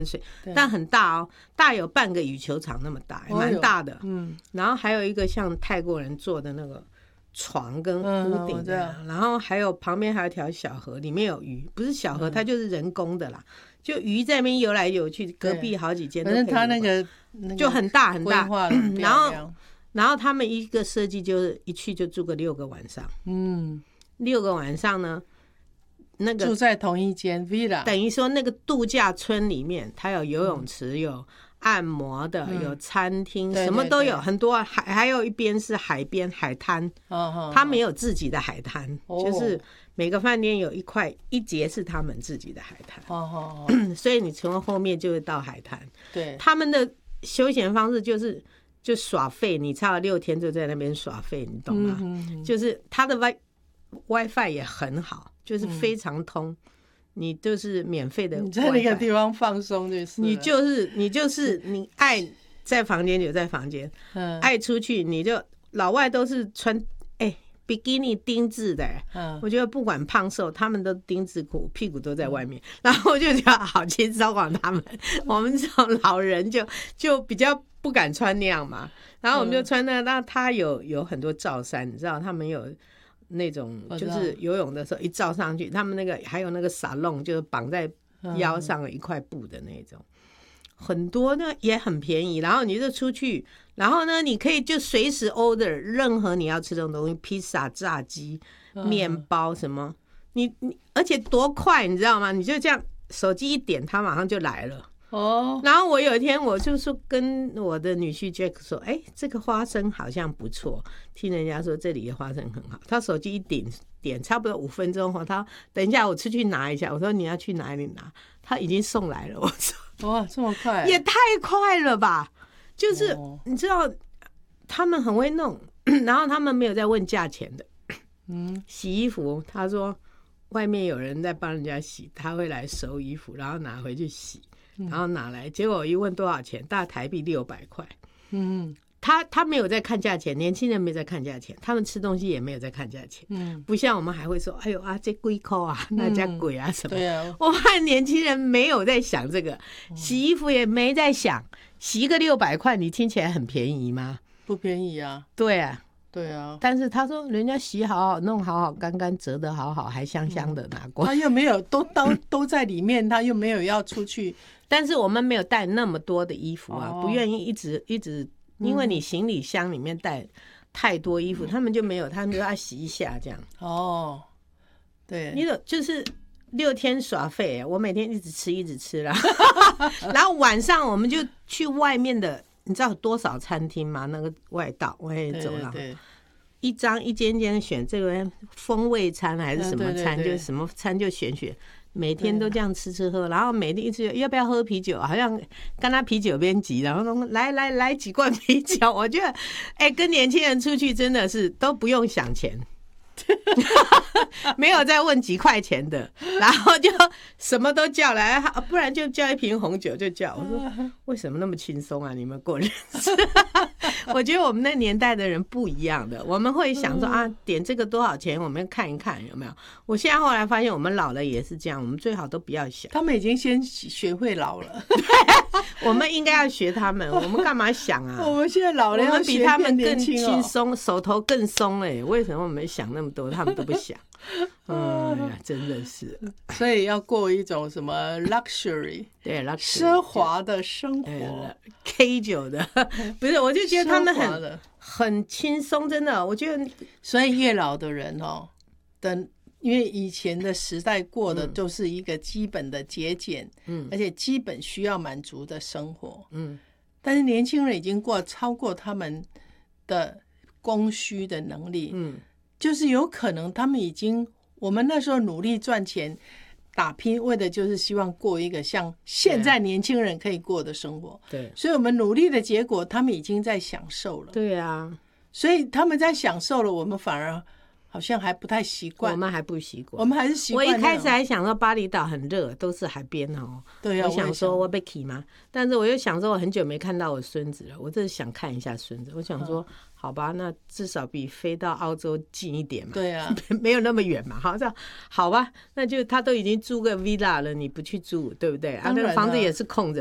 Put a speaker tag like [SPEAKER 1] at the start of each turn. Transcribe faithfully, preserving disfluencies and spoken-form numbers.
[SPEAKER 1] 水，但很大哦，大有半个羽球场那么大，蛮大的。嗯，然后还有一个像泰国人做的那个床跟屋顶的、嗯、然后还有旁边还有一条小河，里面有鱼，不是小河、嗯、它就是人工的啦，就鱼在那边游来游去，隔壁好几间都可以游，
[SPEAKER 2] 反正它那个、那个、
[SPEAKER 1] 就很大很大，
[SPEAKER 2] 然
[SPEAKER 1] 后然后他们一个设计就是一去就住个六个晚上，嗯，六个晚上呢，那个
[SPEAKER 2] 住在同一间 villa，
[SPEAKER 1] 等于说那个度假村里面，它有游泳池、嗯、有按摩的、嗯、有餐厅、嗯、什么都有，很多还还有一边是海边海滩，哦，他们有自己的海滩，哦，就是每个饭店有一块一节是他们自己的海滩，哦哦所以你从后面就会到海滩。对，他们的休闲方式就是就耍废，你差了六天就在那边耍废，你懂吗？嗯嗯嗯，就是他的 Wi WiFi 也很好，就是非常通。嗯，你就是免费的 WiFi，
[SPEAKER 2] 你在那个地方放松就是
[SPEAKER 1] 你就是你就是你爱在房间就在房间，嗯，爱出去你就老外都是穿哎比基尼丁字的，嗯，我觉得不管胖瘦他们都丁字裤，屁股都在外面，嗯，然后我就觉得好轻松啊，他们我们这种老人就就比较不敢穿那样嘛，然后我们就穿那个，那他有有很多罩衫，你知道他们有那种就是游泳的时候一罩上去，他们那个还有那个撒弄，就是绑在腰上的一块布的那种，很多呢也很便宜。然后你就出去，然后呢你可以就随时 order 任何你要吃的东西，披萨、炸鸡、面包什么，你你而且多快你知道吗？你就这样手机一点，它马上就来了。哦，然后我有一天我就说跟我的女婿 Jack 说，哎，这个花生好像不错，听人家说这里的花生很好。他手机一点点，差不多五分钟后，他等一下我出去拿一下。我说你要去哪里拿？他已经送来了。我说
[SPEAKER 2] 哇，这么快，
[SPEAKER 1] 也太快了吧！就是、哦、你知道他们很会弄，然后他们没有在问价钱的。嗯，洗衣服，他说外面有人在帮人家洗，他会来收衣服，然后拿回去洗。然后拿来，结果我一问多少钱，大台币六百块。嗯，他他没有在看价钱，年轻人没在看价钱，他们吃东西也没有在看价钱。嗯，不像我们还会说，哎呦啊，这贵扣啊，那家贵啊什么。对啊，我看年轻人没有在想这个，洗衣服也没在想，洗一个六百块，你听起来很便宜吗？
[SPEAKER 2] 不便宜啊。
[SPEAKER 1] 对啊。
[SPEAKER 2] 对啊，
[SPEAKER 1] 但是他说人家洗好好弄好好干干折得好好还香香的拿过来，
[SPEAKER 2] 他又没有都都都在里面，他又没有要出去。
[SPEAKER 1] 但是我们没有带那么多的衣服啊，哦，不愿意一直一直，因为你行李箱里面带太多衣服，嗯，他们就没有，他们就要洗一下这样。哦，对，你就是六天耍废，我每天一直吃一直吃啦。然后晚上我们就去外面的。你知道有多少餐厅吗？那个外道外走廊，一张一间间选这个风味餐还是什么餐，对对对，就什么餐就选选，每天都这样吃吃喝，然后每天一直要不要喝啤酒，好像跟他啤酒边急，然后说来来来几罐啤酒。我觉得，哎，跟年轻人出去真的是都不用想钱。没有再问几块钱的，然后就什么都叫来，不然就叫一瓶红酒就叫。我说为什么那么轻松啊？你们过日子？我觉得我们那年代的人不一样的，我们会想说啊，点这个多少钱？我们看一看有没有。我现在后来发现，我们老了也是这样，我们最好都不要想。
[SPEAKER 2] 他们已经先学会老了，
[SPEAKER 1] 对，我们应该要学他们。我们干嘛想啊？
[SPEAKER 2] 我们现在老了，
[SPEAKER 1] 我们比他们更轻松，手头更松哎。为什么我们想那么多，他们都不想？哎呀，真的是，
[SPEAKER 2] 所以要过一种什么 luxury，
[SPEAKER 1] 对，
[SPEAKER 2] 奢华的生活
[SPEAKER 1] ，K 九的，不是，我就觉得他们很很轻松，真的，我觉得，
[SPEAKER 2] 所以越老的人哦，等，因为以前的时代过的都是一个基本的节俭，嗯，而且基本需要满足的生活，嗯，但是年轻人已经过超过他们的供需的能力，嗯。就是有可能他们已经，我们那时候努力赚钱打拼，为的就是希望过一个像现在年轻人可以过的生活。对，所以我们努力的结果他们已经在享受了。
[SPEAKER 1] 对啊，
[SPEAKER 2] 所以他们在享受了，我们反而好像还不太习惯。
[SPEAKER 1] 我们还不习惯，
[SPEAKER 2] 我们还是习惯。
[SPEAKER 1] 我一开始还想说巴厘岛很热，都是海边哦。
[SPEAKER 2] 对啊，
[SPEAKER 1] 我想说我被 key 吗？但是我又想说，我很久没看到我孙子了，我就是想看一下孙子。我想说，嗯、好吧，那至少比飞到澳洲近一点嘛。
[SPEAKER 2] 对啊，
[SPEAKER 1] 没有那么远嘛。好，这样好吧，那就他都已经租个 villa 了，你不去住，对不对？啊，那个房子也是空着。